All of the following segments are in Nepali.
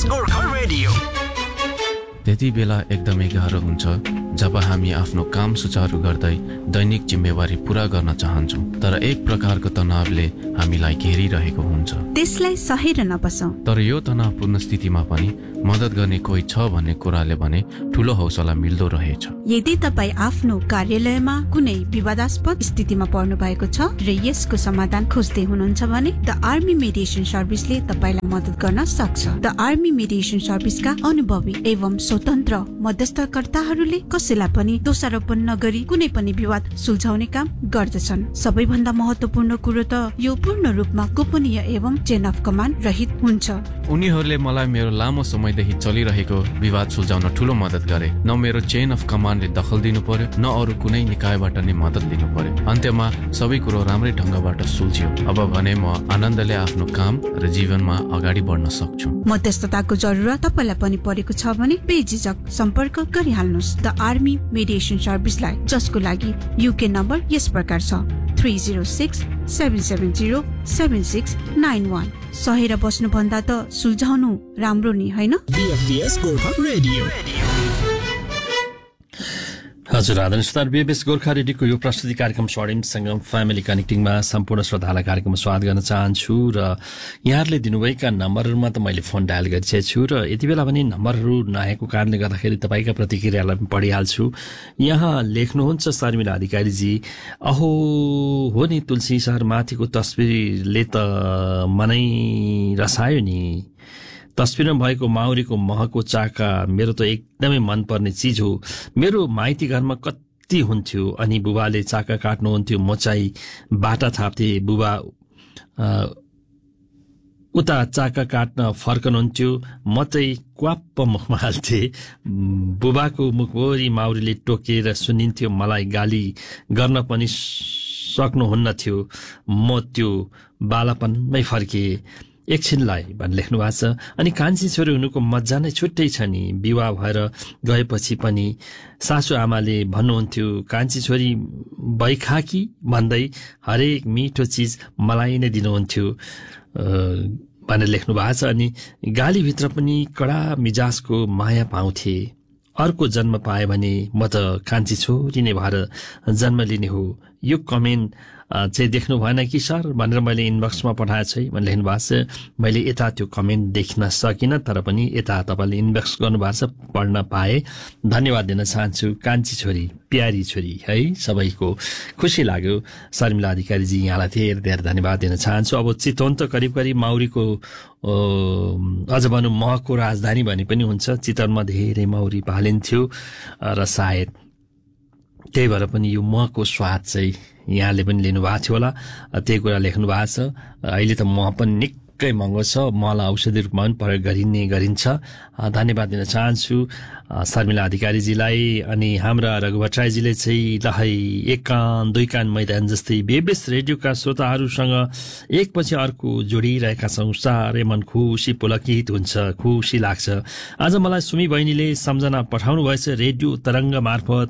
BFS Gorkha Radio. त्यति बेला एकदमै गाह्रो हुन्छ जब हामी आफ्नो काम सुचारू गर्दै दैनिक जिम्मेवारी पूरा गर्न चाहन्छौँ तर एक प्रकारको तनावले हामीलाई घेरिरहेको हुन्छ। त्यसलाई सहेर नबसौं। तर यो तनावपूर्ण स्थितिमा पनि मद्दत गर्ने कोही छ भन्ने कुराले भने ठूलो हौसला मिल्दो रहेछ। यदि तपाई आफ्नो कार्यालयमा कुनै विवादास्पद स्थितिमा पर्नु भएको छ र यसको समाधान खोज्दै हुनुहुन्छ भने द आर्मी मेडिएसन सर्भिसले तपाईलाई मद्दत गर्न सक्छ। द आर्मी मेडिएसन सर्भिसका अनुभवी एवं स्वतन्त्र मध्यस्थकर्ताहरूले कसैलाई पनि दोषारोपण नगरी कुनै पनि विवाद सुल्झाउने काम गर्दछन्। सबैभन्दा महत्त्वपूर्ण कुरो त यो पूर्ण रूपमा गोपनीय एवं चेन अफ कमान्ड रहित हुन्छ। उनीहरूले मलाई मेरो लामो समयदेखि चलिरहेको विवाद सुल्झाउन ठूलो मद्दत गरे। न मेरो चेन अफ कमान्डले दखल दिनु पर्यो न अरू कुनै निकायबाट नै मद्दत लिनु पर्यो। अन्त्यमा सबै कुरो राम्रै ढंगबाट सुल्झियो। अब भने म आनन्दले आफ्नो काम र जीवनमा अगाडि बढ्न सक्छु। मध्यस्थताको जरुरत तपाईलाई पनि परेको छ भने बेझिझक सम्पर्क गरिहाल्नुस् द आर्मी मेडिएसन सर्भिसलाई, जसको लागि युके नम्बर यस प्रकार छ 306-770-7691। सहेर बस्नु भन्दा त सुल्झाउनु राम्रो नि, हैन? BFS Gorkha Radio. हजुर आदरणीय श्रोता, बीएफएस गोर्खा रेडियोको यो प्रस्तुति कार्यक्रम स्वर्णिम संगम फ्यामिली कनेक्टिङमा सम्पूर्ण श्रोतालाई कार्यक्रममा स्वागत गर्न चाहन्छु। र यहाँहरूले दिनुभएका नम्बरहरूमा त मैले फोन डायल गरिसकेको छु र यति बेला पनि नम्बरहरू नआएको कारणले गर्दाखेरि तपाईँका प्रतिक्रियालाई पनि पढिहाल्छु। यहाँ लेख्नुहुन्छ शर्मिला अधिकारीजी, अहो हो नि तुलसी सर, माथिको तस्बिरले त मनै रसायो नि। तस्बिरमा भएको माउरीको महको चाका मेरो त एकदमै मनपर्ने चिज हो। मेरो माइती घरमा कति हुन्थ्यो अनि बुबाले चाका काट्नुहुन्थ्यो, म चाहिँ बाटा थाप्थे, बुबा उता चाका काट्न फर्कनुहुन्थ्यो, म चाहिँ क्वाप्प मुखमा हाल्थे। बुबाको मुखभरि माउरीले टोकेर सुनिन्थ्यो, मलाई गाली गर्न पनि सक्नुहुन्न थियो। म त्यो बालापनमै फर्किए एकछिनलाई भन् लेख्नु भएको छ। अनि कान्छी छोरी हुनुको मजा नै छुट्टै छ नि। विवाह भएर गएपछि पनि सासु आमाले भन्नुहुन्थ्यो, कान्छी छोरी बैखाकी भन्दै हरेक मिठो चिज मलाई नै दिनुहुन्थ्यो भनेर लेख्नु भएको छ। अनि गालीभित्र पनि कडा मिजाजको माया पाउँथे। अर्को जन्म पाए भने म त कान्छी छोरी नै भएर जन्म लिने हो। यो कमेन्ट चाहिँ देख्नु भएन कि सर भनेर मैले इनबक्समा पठाएको छु भनेर लेख्नु भएको छ। मैले यता त्यो कमेन्ट देख्न सकिनँ, तर पनि यता तपाईँले इनबक्स गर्नुभएको छ, पढ्न पाएँ। धन्यवाद दिन चाहन्छु। कान्छी छोरी, प्यारी छोरी है, सबैको खुसी लाग्यो। शर्मिला अधिकारीजी, यहाँलाई धेरै धेरै धन्यवाद दिन चाहन्छु। अब चितवन त करिब करिब माउरीको अझ भनौँ महको राजधानी भने पनि हुन्छ। चितवनमा धेरै माउरी पालिन्थ्यो र सायद त्यही भएर पनि यो महको स्वाद चाहिँ यहाँले पनि लिनुभएको थियो होला, त्यही कुरा लेख्नु भएको छ। अहिले त मह पनि निकै महँगो छ, महलाई औषधि रूपमा पनि प्रयोग गरिन्छ। धन्यवाद दिन चाहन्छु शर्मिला अधिकारीजीलाई। अनि हाम्रा रघु भट्टराईजीले चाहिँ लहै एक कान दुई कान मैदान जस्तै बीएफएस रेडियोका श्रोताहरूसँग एकपछि अर्को जोडिरहेका छौँ। साह्रै मन खुसी पुलकित हुन्छ, खुसी लाग्छ। आज मलाई सुमी बहिनीले सम्झना पठाउनु भएछ रेडियो तरङ्ग मार्फत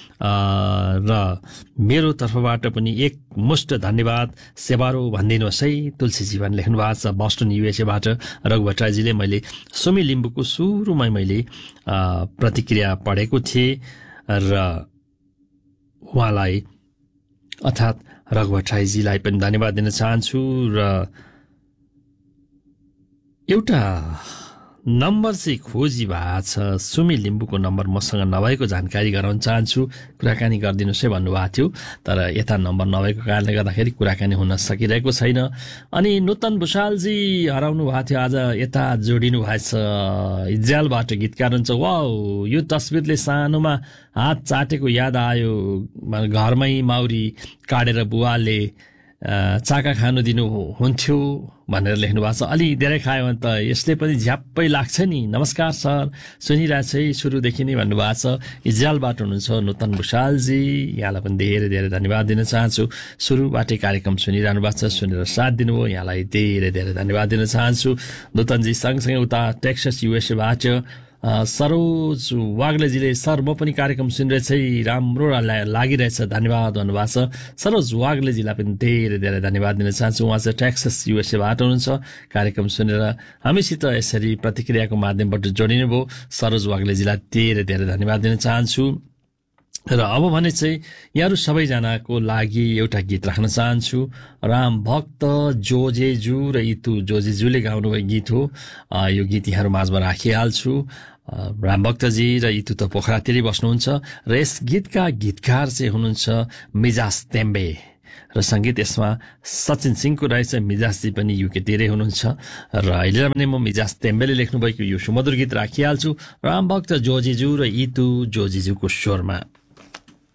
र मेरो तर्फबाट पनि एक मुष्ट धन्यवाद सेवारो भनिदिनुहोस् है तुलसी जीवन लेख्नु भएको छ बस्टन युएसएबाट रघु भट्टराईजीले। मैले सुमी लिम्बुको सुरुमै मैले प्रतिक्रिया पढेको थिएँ र उहाँलाई अर्थात् रघु भट्टराईजीलाई पनि धन्यवाद दिन चाहन्छु। र एउटा नम्बर चाहिँ खोजी भएको छ, सुमी लिम्बुको नम्बर मसँग नभएको जानकारी गराउन चाहन्छु, कुराकानी गरिदिनुहोस् है भन्नुभएको थियो। तर यता नम्बर नभएको कारणले गर्दाखेरि कुराकानी हुन सकिरहेको छैन। अनि नूतन भुषालजी हराउनु भएको थियो, आज यता जोडिनु भएछ। इज्यालबाट गीतकार हुन्छ। वाउ, यो तस्बिरले सानोमा हात चाटेको याद आयो। घरमै माउरी काटेर बुवाले चाका खानु दिनु हुन्थ्यो भनेर लेख्नु भएको छ। अलि धेरै खायो भने त यसले पनि झ्याप्पै लाग्छ नि। नमस्कार सर, सुनिरहेछ है सुरुदेखि नै भन्नुभएको छ। इज्यालबाट हुनुहुन्छ नूतन भुषालजी, यहाँलाई पनि धेरै धेरै धन्यवाद दिन चाहन्छु। सुरुबाटै कार्यक्रम सुनिरहनु भएको छ, सुनेर साथ दिनुभयो, यहाँलाई धेरै धेरै धन्यवाद दिन चाहन्छु नूतनजी। सँगसँगै उता टेक्सास युएसएबाट सरोज वाग्लेजीले सर म पनि कार्यक्रम सुनिरहेछ राम्रो लागिरहेछ धन्यवाद भन्नुभएको छ। सरोज वाग्लेजीलाई पनि धेरै धेरै धन्यवाद दिन चाहन्छु। उहाँ चाहिँ टेक्सस युएसएबाट हुनुहुन्छ। कार्यक्रम सुनेर हामीसित यसरी प्रतिक्रियाको माध्यमबाट जोडिनु भयो। सरोज वाग्लेजीलाई धेरै धेरै धन्यवाद दिन चाहन्छु। र अब भने चाहिँ यहाँहरू सबैजनाको लागि एउटा गीत राख्न चाहन्छु। राम भक्त जोजेजु र इतु जोजेजुले गाउनुभएको गीत हो। यो गीत यहाँहरू माझमा राखिहाल्छु। राम भक्तजी र इतु त पोखरातिरै बस्नुहुन्छ र यस गीतका गीतकार चाहिँ हुनुहुन्छ मिजाज तेम्बे र सङ्गीत यसमा सचिन सिंहको रहेछ। मिजाजजी पनि युकेतिरै हुनुहुन्छ र अहिले भने म मिजाज तेम्बेले लेख्नुभएको यो सुमधुर गीत राखिहाल्छु। राम भक्त जोजेजु र इतु जोजेजुको स्वरमा।